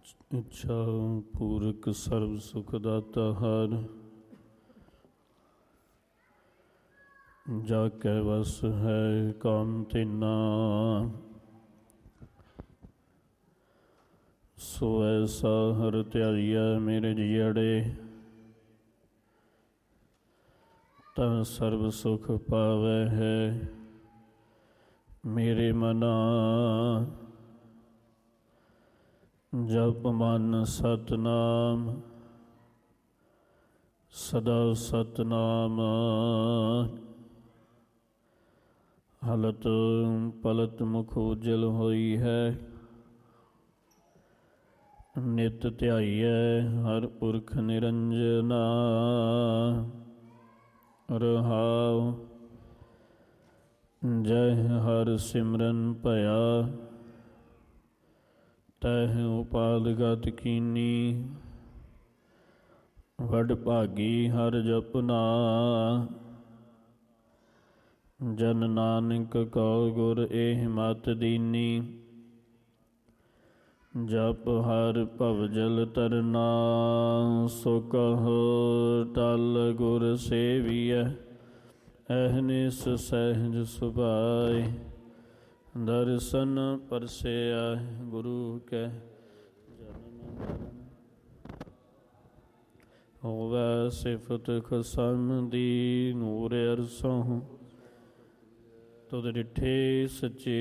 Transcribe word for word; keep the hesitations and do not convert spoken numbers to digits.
ਇੱਛਾ ਪੂਰਕ ਸਰਬ ਸੁਖ ਦਾਤਾ ਹਰ, ਜਾ ਕੈ ਵਸ ਹੈ ਕਾਮ ਤੀਨਾ। ਸੋ ਐਸਾ ਹਰ ਧਿਆਈਐ ਮੇਰੇ ਜੀਅੜੇ, ਤਾਂ ਸਰਬ ਸੁਖ ਪਾਵੈ ਹੈ ਮੇਰੇ ਮਨਾ। ਜਪ ਮਨ ਸਤਨਾਮ ਸਦਾ ਸਤਨਾਮ, ਹਲਤ ਪਲਤ ਮੁਖ ਉਜਲ ਹੋਈ ਹੈ। ਨਿਤ ਧਿਆਈਐ ਹਰ ਪੁਰਖ ਨਿਰੰਜਨਾ, ਰਹਾਉ ਜੈ ਹਰ ਸਿਮਰਨ ਭਇਆ, ਤਹਿ ਉਪਾਦਗਤ ਕੀਨੀ। ਵਡ ਭਾਗੀ ਹਰ ਜਪਨਾ, ਜਨ ਨਾਨਕ ਕਉ ਗੁਰ ਏਹ ਮਤ ਦੀਨੀ। ਜਪ ਹਰ ਭਵਜਲ ਤਰਨਾ, ਸੋ ਕਹੋ ਟਲ ਗੁਰ ਸੇਵੀਐ। ਅਹਨਿਸ ਸਹਿਜ ਸੁਭਾਏ, ਦਰਸ਼ਨ ਪਰਸਿਆ ਗੁਰੂ ਕੈ ਜਨਮ। ਹੋਵੈ ਸਿਫਤ ਖਸਮ ਦੀ, ਨੂਰ ਅਰਸੋਂ ਤੁਧ ਡਿਠੇ ਸੱਚੇ